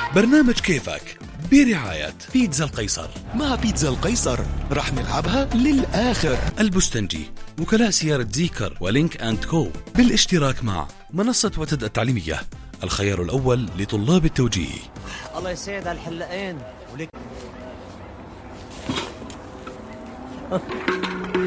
برنامج كيفك برعاية بيتزا القيصر. مع بيتزا القيصر رح نلعبها للآخر. البستنجي، وكلاء سيارة زيكر ولينك أند كو، بالاشتراك مع منصة وتد التعليمية، الخيار الأول لطلاب التوجيه. الله يسعد الحلقين ولك.